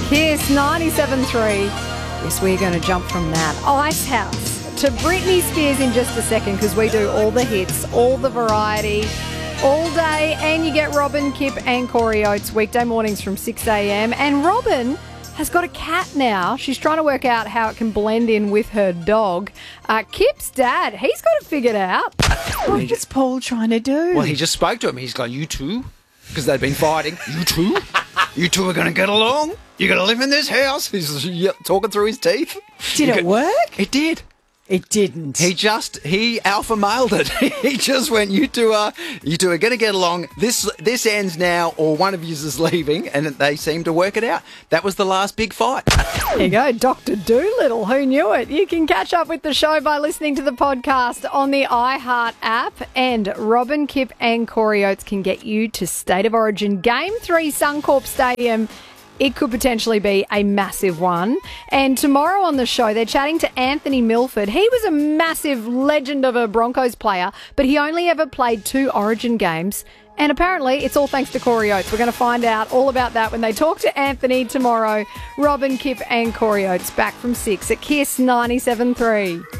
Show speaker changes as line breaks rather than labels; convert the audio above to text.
Kiss 97.3. Yes, we're going to jump from that Ice House to Britney Spears in just a second because we do all the hits, all the variety, all day. And you get Robin, Kip and Corey Oates weekday mornings from 6 a.m. And Robin has got a cat now. She's trying to work out how it can blend in with her dog. Kip's dad, he's got it figured out.
What's Paul trying to do?
Well, he just spoke to him. He's going, you two, because they've been fighting. You two? You two are going to get along? You're going to live in this house? He's talking through his teeth.
Did it work?
It did.
It didn't.
He alpha mailed it. He just went, you two are going to get along. This ends now, or one of you is leaving, and they seem to work it out. That was the last big fight.
There you go, Dr. Dolittle. Who knew it? You can catch up with the show by listening to the podcast on the iHeart app. And Robin, Kip and Corey Oates can get you to State of Origin Game 3 Suncorp Stadium. It could potentially be a massive one. And tomorrow on the show, they're chatting to Anthony Milford. He was a massive legend of a Broncos player, but he only ever played 2 Origin games. And apparently, it's all thanks to Corey Oates. We're going to find out all about that when they talk to Anthony tomorrow. Robin, Kip and Corey Oates back from 6 at Kiss 97.3.